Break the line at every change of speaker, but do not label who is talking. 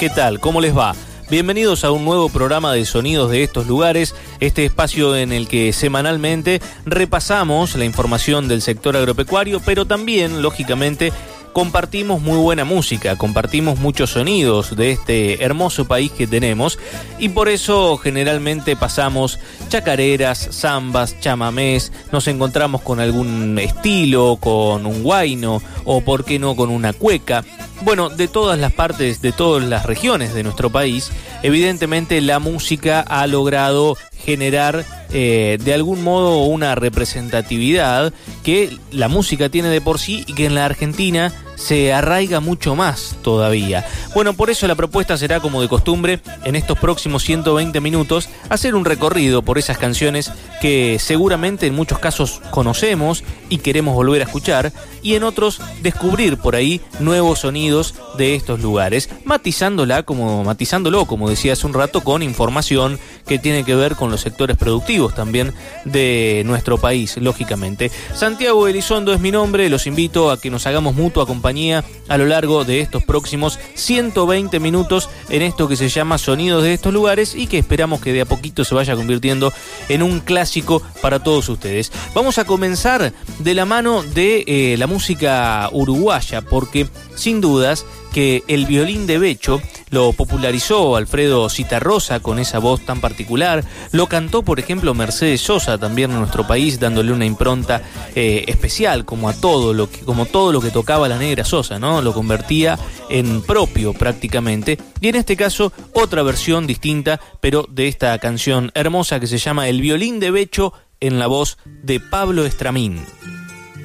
¿Qué tal? ¿Cómo les va? Bienvenidos a un nuevo programa de Sonidos de estos lugares, este espacio en el que semanalmente repasamos la información del sector agropecuario, pero también, lógicamente, compartimos muy buena música, compartimos muchos sonidos de este hermoso país que tenemos y por eso generalmente pasamos chacareras, zambas, chamamés, nos encontramos con algún estilo, con un huayno o por qué no con una cueca. Bueno, de todas las partes, de todas las regiones de nuestro país, evidentemente la música ha logrado generar de algún modo una representatividad que la música tiene de por sí y que en la Argentina se arraiga mucho más todavía. Bueno, por eso la propuesta será, como de costumbre, en estos próximos 120 minutos, hacer un recorrido por esas canciones que seguramente en muchos casos conocemos y queremos volver a escuchar, y en otros descubrir por ahí nuevos sonidos de estos lugares, matizándolo, como decía hace un rato, con información que tiene que ver con los sectores productivos también de nuestro país, lógicamente. Santiago Elizondo es mi nombre, los invito a que nos hagamos mutua compañía a lo largo de estos próximos 120 minutos en esto que se llama Sonidos de estos lugares y que esperamos que de a poquito se vaya convirtiendo en un clásico para todos ustedes. Vamos a comenzar de la mano de la música uruguaya, porque sin dudas que el violín de Becho lo popularizó Alfredo Citarrosa con esa voz tan particular, lo cantó por ejemplo Mercedes Sosa también en nuestro país, dándole una impronta especial como todo lo que tocaba la Negra Sosa, ¿no? Lo convertía en propio prácticamente, y en este caso otra versión distinta pero de esta canción hermosa que se llama El violín de Becho en la voz de Pablo Estramín.